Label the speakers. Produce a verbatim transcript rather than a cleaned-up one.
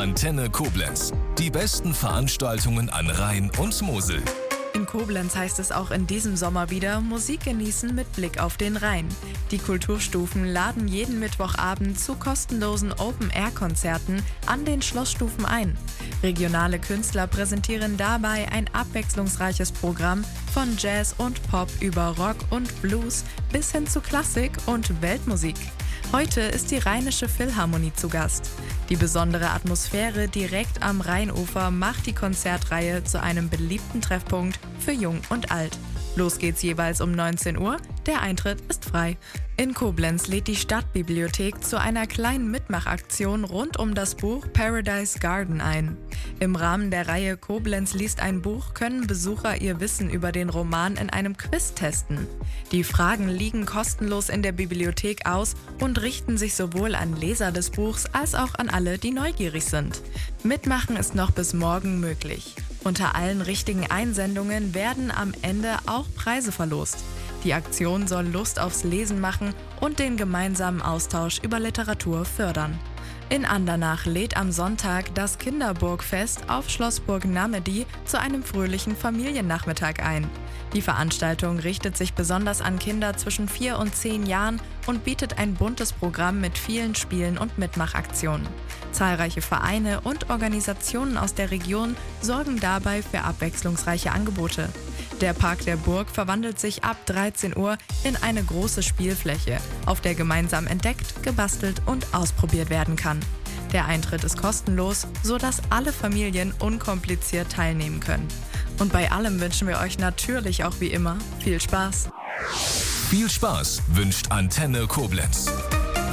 Speaker 1: Antenne Koblenz. Die besten Veranstaltungen an Rhein und Mosel.
Speaker 2: In Koblenz heißt es auch in diesem Sommer wieder Musik genießen mit Blick auf den Rhein. Die Kulturstufen laden jeden Mittwochabend zu kostenlosen Open-Air-Konzerten an den Schlossstufen ein. Regionale Künstler präsentieren dabei ein abwechslungsreiches Programm von Jazz und Pop über Rock und Blues bis hin zu Klassik und Weltmusik. Heute ist die Rheinische Philharmonie zu Gast. Die besondere Atmosphäre direkt am Rheinufer macht die Konzertreihe zu einem beliebten Treffpunkt für Jung und Alt. Los geht's jeweils um neunzehn Uhr, der Eintritt ist frei. In Koblenz lädt die Stadtbibliothek zu einer kleinen Mitmachaktion rund um das Buch Paradise Garden ein. Im Rahmen der Reihe Koblenz liest ein Buch können Besucher ihr Wissen über den Roman in einem Quiz testen. Die Fragen liegen kostenlos in der Bibliothek aus und richten sich sowohl an Leser des Buchs als auch an alle, die neugierig sind. Mitmachen ist noch bis morgen möglich. Unter allen richtigen Einsendungen werden am Ende auch Preise verlost. Die Aktion soll Lust aufs Lesen machen und den gemeinsamen Austausch über Literatur fördern. In Andernach lädt am Sonntag das Kinderburgfest auf Schlossburg Namedy zu einem fröhlichen Familiennachmittag ein. Die Veranstaltung richtet sich besonders an Kinder zwischen vier und zehn Jahren und bietet ein buntes Programm mit vielen Spielen und Mitmachaktionen. Zahlreiche Vereine und Organisationen aus der Region sorgen dabei für abwechslungsreiche Angebote. Der Park der Burg verwandelt sich ab dreizehn Uhr in eine große Spielfläche, auf der gemeinsam entdeckt, gebastelt und ausprobiert werden kann. Der Eintritt ist kostenlos, sodass alle Familien unkompliziert teilnehmen können. Und bei allem wünschen wir euch natürlich auch wie immer viel Spaß.
Speaker 1: Viel Spaß wünscht Antenne Koblenz.